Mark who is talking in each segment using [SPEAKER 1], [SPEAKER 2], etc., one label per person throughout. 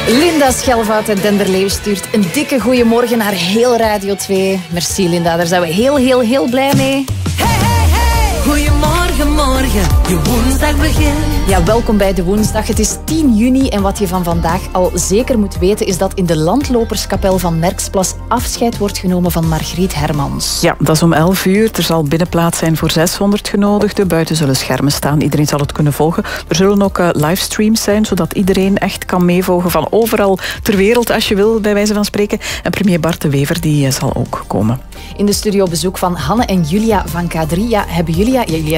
[SPEAKER 1] Linda Schelvaert uit Denderleeuw stuurt een dikke goeiemorgen naar heel Radio 2. Merci Linda, daar zijn we heel blij mee.
[SPEAKER 2] Goedemorgen, morgen, je woensdag begint.
[SPEAKER 1] Ja, welkom bij de woensdag. Het is 10 juni en wat je van vandaag al zeker moet weten is dat in de landloperskapel van Merksplas afscheid wordt genomen van Margriet Hermans.
[SPEAKER 3] Ja, dat is om 11 uur. Er zal binnenplaats zijn voor 600 genodigden. Buiten zullen schermen staan. Iedereen zal het kunnen volgen. Er zullen ook livestreams zijn, zodat iedereen echt kan meevolgen van overal ter wereld, als je wil, bij wijze van spreken. En premier Bart de Wever, die zal ook komen.
[SPEAKER 1] In de studio bezoek van Hanne en Julia van K3. Ja, hebben jullie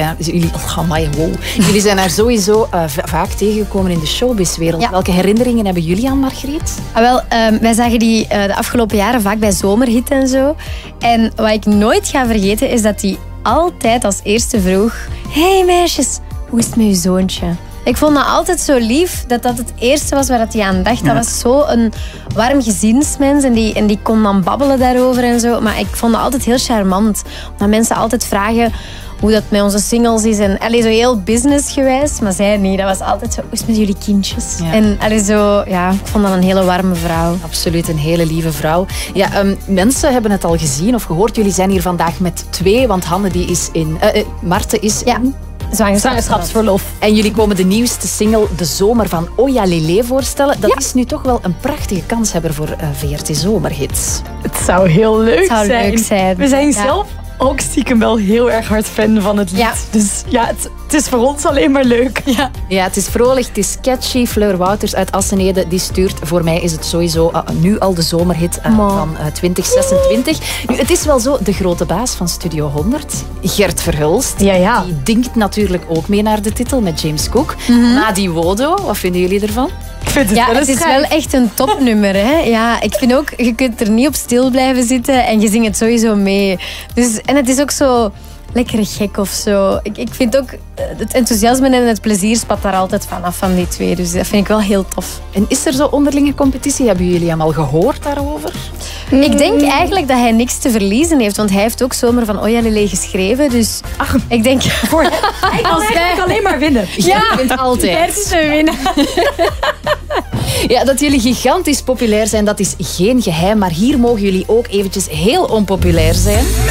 [SPEAKER 1] zijn haar sowieso vaak tegengekomen in de showbizwereld. Ja. Welke herinneringen hebben jullie aan Margriet?
[SPEAKER 4] Wij zagen die de afgelopen jaren vaak bij Zomerhit en zo. En wat ik nooit ga vergeten is dat die altijd als eerste vroeg: hey meisjes, hoe is het met uw zoontje? Ik vond dat altijd zo lief, dat dat het eerste was waar hij aan dacht. Dat was zo een warm gezinsmens en die kon dan babbelen daarover en zo. Maar ik vond dat altijd heel charmant. Omdat mensen altijd vragen hoe dat met onze singles is. En zo heel businessgewijs, maar zij niet. Dat was altijd zo, hoe is het met jullie kindjes? Ja. En ik vond dat een hele warme vrouw.
[SPEAKER 1] Absoluut, een hele lieve vrouw. Ja, mensen hebben het al gezien of gehoord. Jullie zijn hier vandaag met 2, want Hanne die is in... Marten is in...
[SPEAKER 4] Zwangerschapsverlof.
[SPEAKER 1] En jullie komen de nieuwste single De Zomer van Oja Lele voorstellen. Dat is nu toch wel een prachtige kanshebber voor VRT Zomerhits.
[SPEAKER 5] Het zou heel leuk zijn. We zijn zelf ook stiekem wel heel erg hard fan van het lied. Ja. Dus ja, het is voor ons alleen maar leuk.
[SPEAKER 1] Ja, het is vrolijk, het is catchy. Fleur Wouters uit Assenede die stuurt. Voor mij is het sowieso nu al de zomerhit van 2026. Nu, het is wel zo, de grote baas van Studio 100, Gert Verhulst, die dinkt natuurlijk ook mee naar de titel met James Cook. Nadi Wodo, wat vinden jullie ervan?
[SPEAKER 4] Het is wel echt een topnummer. Hè? Ja, ik vind ook, je kunt er niet op stil blijven zitten en je zingt het sowieso mee. Dus, en het is ook zo lekker gek of zo. Ik vind ook het enthousiasme en het plezier spat daar altijd vanaf van die twee. Dus dat vind ik wel heel tof.
[SPEAKER 1] En is er zo onderlinge competitie? Hebben jullie hem al gehoord daarover?
[SPEAKER 4] Ik denk eigenlijk dat hij niks te verliezen heeft, want hij heeft ook Zomer van Oja Lele geschreven. Dus ik denk...
[SPEAKER 5] Hij kan eigenlijk alleen maar winnen.
[SPEAKER 1] Ja, je wint altijd.
[SPEAKER 4] Hij is een winnaar.
[SPEAKER 1] Ja, dat jullie gigantisch populair zijn, dat is geen geheim. Maar hier mogen jullie ook eventjes heel onpopulair zijn.